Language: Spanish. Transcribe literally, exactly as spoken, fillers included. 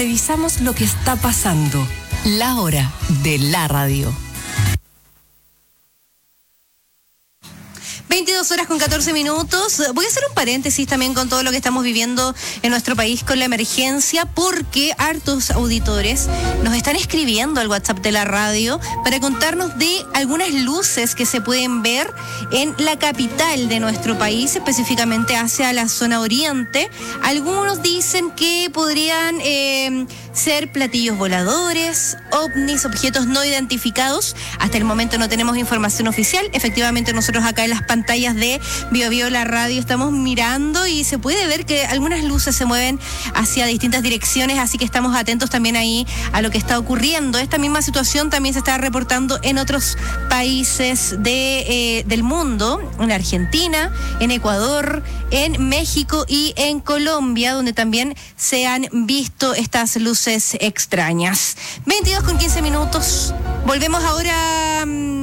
Revisamos lo que está pasando. La hora de la radio. veintidós horas con catorce minutos. Voy a hacer un paréntesis también con todo lo que estamos viviendo en nuestro país con la emergencia, porque hartos auditores nos están escribiendo al WhatsApp de la radio para contarnos de algunas luces que se pueden ver en la capital de nuestro país, específicamente hacia la zona oriente. Algunos dicen que podrían eh, ser platillos voladores, ovnis, objetos no identificados. Hasta el momento no tenemos información oficial. Efectivamente, nosotros acá en las pantallas de Bio Bio la radio estamos mirando y se puede ver que algunas luces se mueven hacia distintas direcciones, así que estamos atentos también ahí a lo que está ocurriendo. Esta misma situación también se está reportando en otros países de, eh, del mundo, en Argentina, en Ecuador, en México y en Colombia, donde también se han visto estas luces extrañas. veintidós con quince minutos. Volvemos ahora.